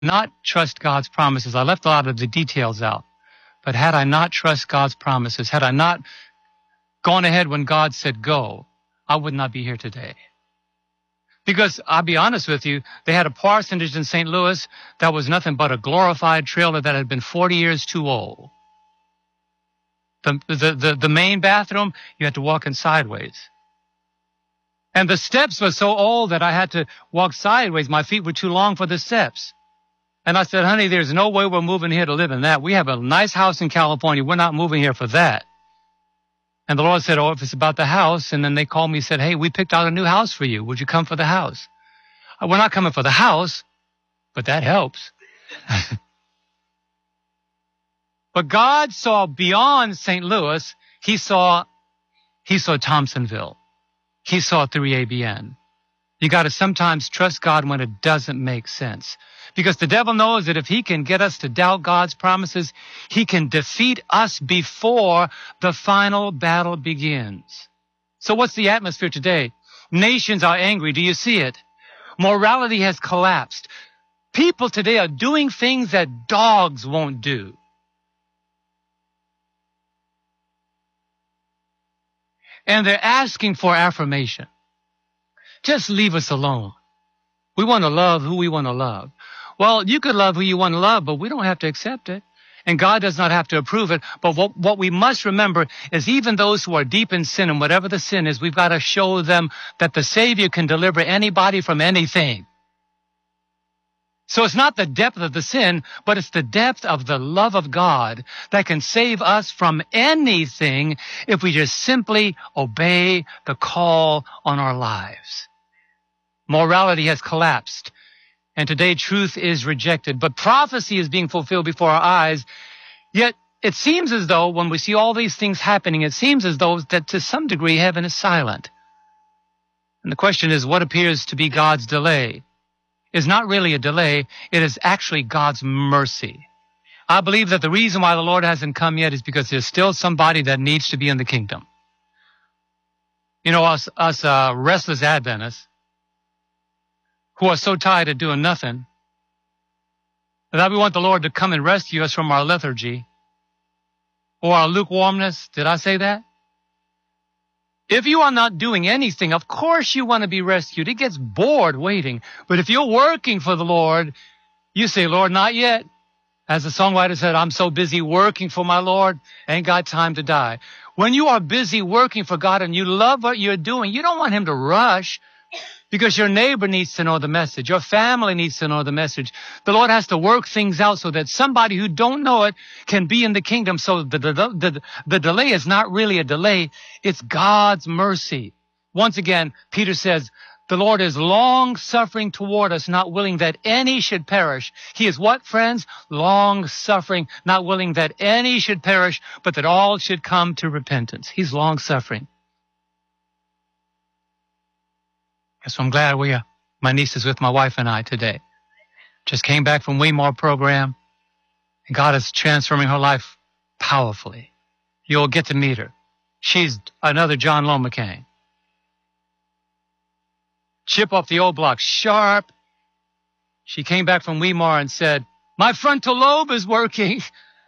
not trust God's promises, I left a lot of the details out, but had I not trust God's promises, had I not gone ahead when God said go, I would not be here today. Because I'll be honest with you, they had a parsonage in St. Louis that was nothing but a glorified trailer that had been 40 years too old. The main bathroom, you had to walk in sideways. And the steps were so old that I had to walk sideways. My feet were too long for the steps. And I said, honey, there's no way we're moving here to live in that. We have a nice house in California. We're not moving here for that. And the Lord said, oh, if it's about the house. And then they called me and said, hey, we picked out a new house for you. Would you come for the house? We're not coming for the house, but that helps. But God saw beyond St. Louis. He saw Thompsonville. He saw 3ABN. You got to sometimes trust God when it doesn't make sense. Because the devil knows that if he can get us to doubt God's promises, he can defeat us before the final battle begins. So what's the atmosphere today? Nations are angry. Do you see it? Morality has collapsed. People today are doing things that dogs won't do. And they're asking for affirmation. Just leave us alone. We want to love who we want to love. Well, you could love who you want to love, but we don't have to accept it. And God does not have to approve it. But what we must remember is even those who are deep in sin, and whatever the sin is, we've got to show them that the Savior can deliver anybody from anything. So it's not the depth of the sin, but it's the depth of the love of God that can save us from anything if we just simply obey the call on our lives. Morality has collapsed, and today truth is rejected, but prophecy is being fulfilled before our eyes. Yet it seems as though when we see all these things happening, it seems as though that to some degree heaven is silent. And the question is, what appears to be God's delay is not really a delay. It is actually God's mercy. I believe that the reason why the Lord hasn't come yet is because there's still somebody that needs to be in the kingdom. You know, us restless Adventists who are so tired of doing nothing that we want the Lord to come and rescue us from our lethargy or our lukewarmness. Did I say that? If you are not doing anything, of course you want to be rescued. It gets bored waiting. But if you're working for the Lord, you say, Lord, not yet. As the songwriter said, I'm so busy working for my Lord, ain't got time to die. When you are busy working for God and you love what you're doing, you don't want him to rush, because your neighbor needs to know the message. Your family needs to know the message. The Lord has to work things out so that somebody who don't know it can be in the kingdom. So the delay is not really a delay. It's God's mercy. Once again, Peter says, the Lord is long-suffering toward us, not willing that any should perish. He is what, friends? Long-suffering, not willing that any should perish, but that all should come to repentance. He's long-suffering. So I'm glad my niece is with my wife and I today. Just came back from Weimar program, and God is transforming her life powerfully. You'll get to meet her. She's another John Lomacan. Chip off the old block, sharp. She came back from Weimar and said, my frontal lobe is working.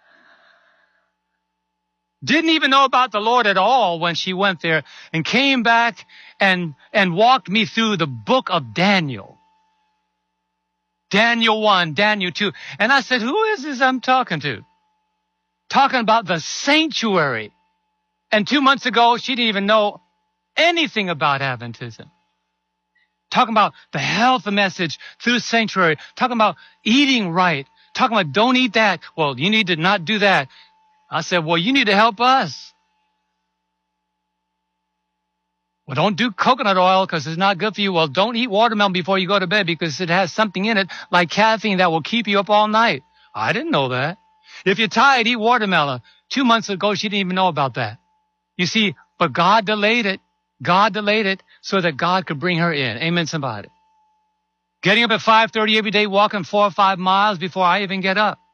Didn't even know about the Lord at all when she went there, and came back and walked me through the book of Daniel. Daniel 1, Daniel 2. And I said, who is this I'm talking to? Talking about the sanctuary. And 2 months ago, she didn't even know anything about Adventism. Talking about the health message through sanctuary. Talking about eating right. Talking about don't eat that. Well, you need to not do that. I said, well, you need to help us. Well, don't do coconut oil because it's not good for you. Well, don't eat watermelon before you go to bed because it has something in it like caffeine that will keep you up all night. I didn't know that. If you're tired, eat watermelon. 2 months ago, she didn't even know about that. You see, but God delayed it. God delayed it so that God could bring her in. Amen, somebody. Getting up at 5:30 every day, walking 4 or 5 miles before I even get up.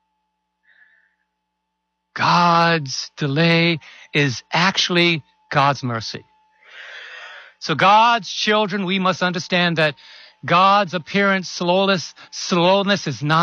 God's delay is actually God's mercy. So God's children, we must understand that God's appearance slowness is not